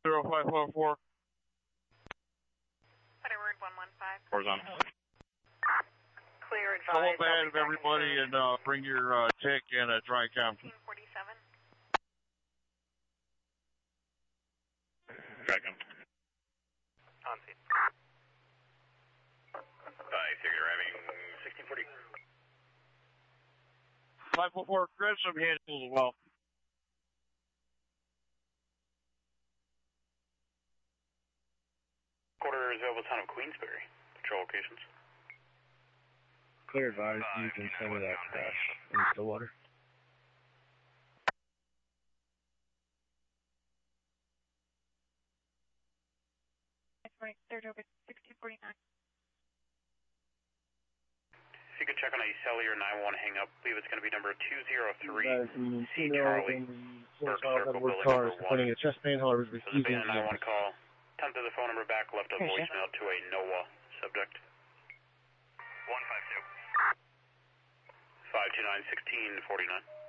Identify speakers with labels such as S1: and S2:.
S1: 0544.
S2: Word 115.
S1: Horizontal.
S2: Clear advised.
S1: Call band of everybody and bring your tick and a dry cam.
S2: 1847.
S1: Dry cam.
S3: On scene.
S4: 5, you're arriving 1640.
S1: 544, grab some hand tools as well.
S4: Quarter is available town of Queensbury. Patrol locations.
S5: Clear advised, you can tell me that crash in Stillwater.
S2: Third over 1649.
S4: If you could check on a cellular 911 hang up, I believe it's going to be number 203 C Charlie. Burke Circle building number 1.
S5: Pointing at chest pain, however, is
S4: This has
S5: refusing
S4: been a 911 call. Attempted the phone number back, left a voicemail to a NOAA subject.
S3: 152.
S4: 529 1649.